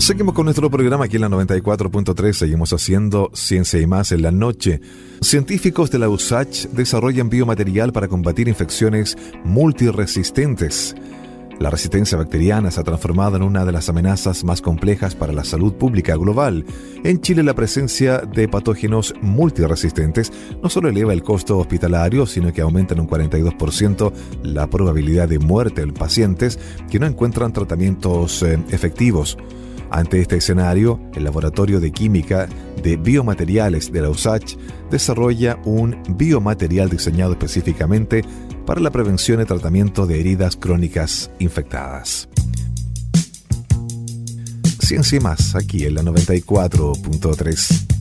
Seguimos con nuestro programa aquí en la 94.3. Seguimos haciendo Ciencia y Más en la noche. Científicos de la USACH desarrollan biomaterial para combatir infecciones multiresistentes. La resistencia bacteriana se ha transformado en una de las amenazas más complejas para la salud pública global. En Chile, la presencia de patógenos multiresistentes no solo eleva el costo hospitalario, sino que aumenta en un 42% la probabilidad de muerte en pacientes que no encuentran tratamientos efectivos. Ante este escenario, el Laboratorio de Química de Biomateriales de la USACH desarrolla un biomaterial diseñado específicamente para la prevención y tratamiento de heridas crónicas infectadas. Ciencia y Más, aquí en la 94.3.